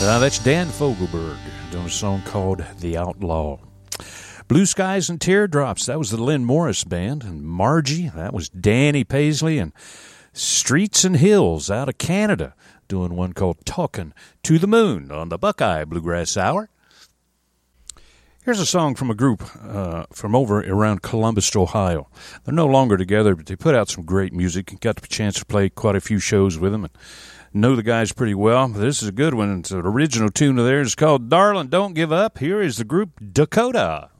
That's Dan Fogelberg doing a song called The Outlaw. Blue Skies and Teardrops, that was the Lynn Morris Band. And Margie, that was Danny Paisley. And Streets and Hills out of Canada doing one called Talkin' to the Moon on the Buckeye Bluegrass Hour. Here's a song from a group from over around Columbus, Ohio. They're no longer together, but they put out some great music. Got the chance to play quite a few shows with them and know the guys pretty well. This is a good one. It's an original tune of theirs. It's called Darling, Don't Give Up. Here is the group Dakota.